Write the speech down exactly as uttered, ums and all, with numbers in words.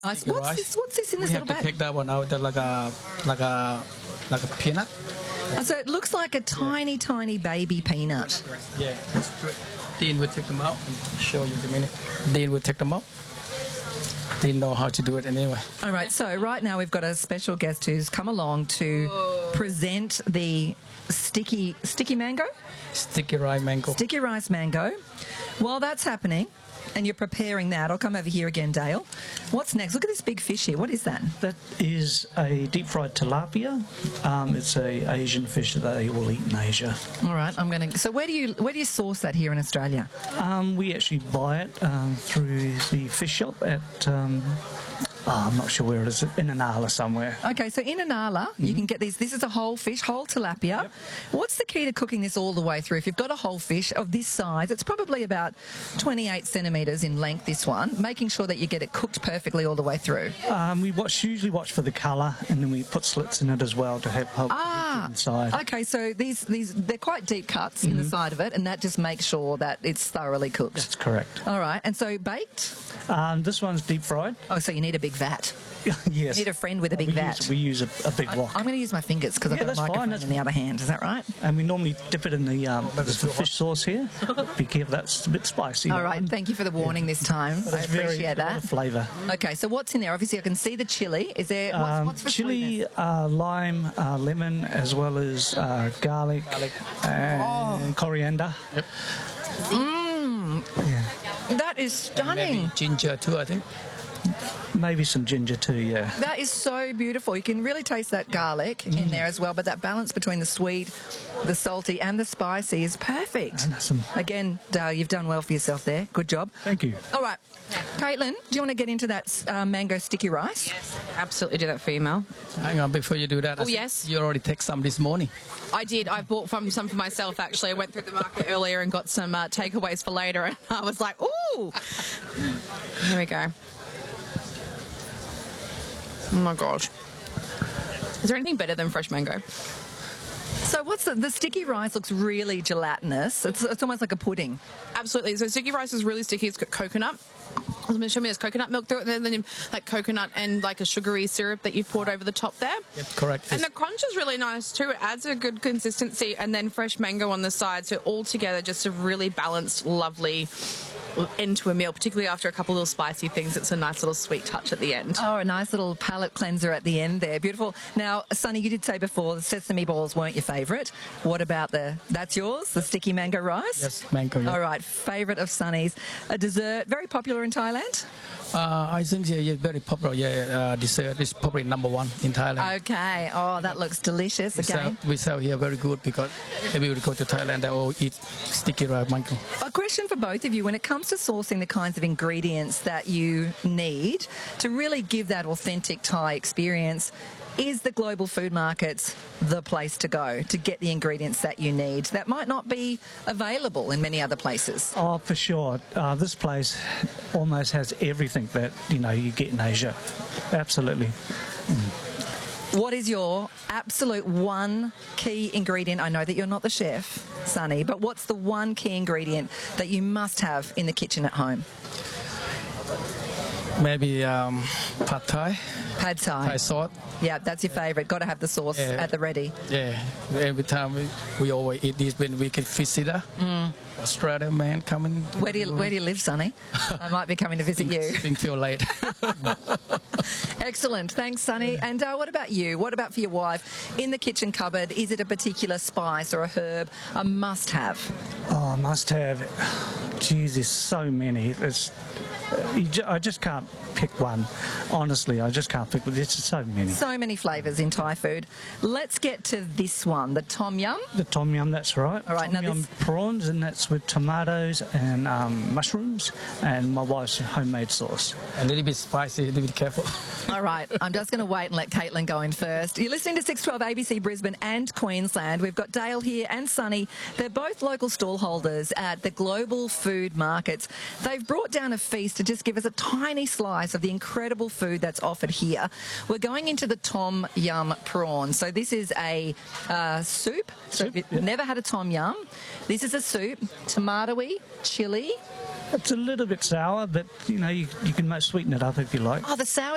Nice. Sticky What's rice. this? What's this in We this have little to bag? take that one out. They're like a like a like a peanut. Oh, so it looks like a tiny, tiny baby peanut. Yeah. Dean will take them out and show you in a minute. Dean will take them out. Dean know how to do it anyway. All right. So right now we've got a special guest who's come along to present the sticky sticky mango, Sticky rice mango. sticky rice mango. While that's happening, and you're preparing that, I'll come over here again, Dale. What's next? Look at this big fish here. What is that? That is a deep fried tilapia. Um, it's a Asian fish that they all eat in Asia. All right. I'm going to. So where do you where do you source that here in Australia? Um, we actually buy it um, through the fish shop at. Um, oh, I'm not sure where it is. In Inala somewhere. Okay, so in Inala, you can get these. This is a whole fish, whole tilapia. What's the key to cooking this all the way through? If you've got a whole fish of this size, it's probably about twenty-eight centimetres in length, this one, making sure that you get it cooked perfectly all the way through. Um, we watch usually watch for the colour, and then we put slits in it as well to help help Ah, inside. okay, so these, these they're quite deep cuts in the side of it, and that just makes sure that it's thoroughly cooked. That's correct. All right, and so baked? Um, this one's deep fried. Oh, so you need a big vat. Yes. You need a friend with a big we vat. Use, we use a, a big wok. I'm going to use my fingers because I've Yeah, got a that's fine, microphone that's in the other hand. Is that right? And we normally dip it in the, um, the fish sauce here. Be careful, that's a bit spicy. All that right, one. thank you for the warning this time. I It's very appreciate a lot that. of flavour. Okay, so what's in there? Obviously, I can see the chili. Is there what's, Um, what's for chili, sweetness? uh, lime, uh, lemon, as well as uh, garlic, and Oh. coriander. Yep. That is Maybe stunning. ginger too, I think. Maybe some ginger too, yeah. That is so beautiful. You can really taste that garlic in there as well, but that balance between the sweet, the salty, and the spicy is perfect. And some, Again, Dale, you've done well for yourself there. Good job. thank you. All right, Caitlin, do you want to get into that uh, mango sticky rice? Yes, absolutely do that for you, Mel. Hang on, before you do that. I Oh, think yes. You already take some this morning. I did. I bought from some for myself, actually. I went through the market earlier and got some uh, takeaways for later, and I was like, ooh. Here we go. Oh, my gosh. Is there anything better than fresh mango? So what's the, the sticky rice looks really gelatinous. It's, it's almost like a pudding. Absolutely. So sticky rice is really sticky. It's got coconut. I'm going to show me there's coconut milk through it, and then like coconut and like a sugary syrup that you've poured over the top there. Yep, correct. And the crunch is really nice too. It adds a good consistency, and then fresh mango on the side. So all together, just a really balanced, lovely end to a meal, particularly after a couple of little spicy things. It's a nice little sweet touch at the end. Oh, a nice little palate cleanser at the end there. Beautiful. Now, Sonny, you did say before the sesame balls weren't your favourite. What about the, that's yours, the sticky mango rice? Yes, mango. Yeah. All right, favourite of Sonny's. A dessert, very popular in Thailand? Uh, I think yeah, yeah, very popular. Yeah, uh, dessert is probably number one in Thailand. Okay. Oh, that looks delicious. We sell, Again. we sell here very good because if we would go to Thailand, they all eat sticky rice mango. A question for both of you. When it comes to sourcing the kinds of ingredients that you need to really give that authentic Thai experience, is the global food markets the place to go to get the ingredients that you need that might not be available in many other places? Oh, for sure. Uh, this place almost has everything that, you know, you get in Asia. Absolutely. What is your absolute one key ingredient? I know that you're not the chef, Sonny, but what's the one key ingredient that you must have in the kitchen at home? Maybe um, pad thai, Pad Thai. Thai sauce. Yeah, that's your favourite. Got to have the sauce Yeah. at the ready. Yeah, every time we, we always eat this when we can visitor. Mm. Australia man coming. Where do you where do you live, Sonny? I might be coming to visit you. Springfield late. Excellent, thanks, Sonny. And uh, what about you? What about for your wife? In the kitchen cupboard, is it a particular spice or a herb, a must-have? Oh, must have. Geez, there's so many. It's, uh, you ju- I just can't pick one. Honestly, I just can't pick one. There's just so many. So many flavours in Thai food. Let's get to this one, the tom yum. The tom yum, that's right. All right, tom now yum this- prawns, and that's with tomatoes and um, mushrooms, and my wife's homemade sauce. A little bit spicy, a little bit careful. All right, I'm just going to wait and let Caitlin go in first. You're listening to six twelve A B C Brisbane and Queensland. We've got Dale here and Sonny. They're both local stallholders at the global food markets. They've brought down a feast to just give us a tiny slice of the incredible food that's offered here. We're going into the tom yum prawn. So this is a uh, soup. So Soup, if you've yeah. never had a tom yum, this is a soup, tomatoey, chili. It's a little bit sour, but, you know, you, you can sweeten it up if you like. Oh, the sour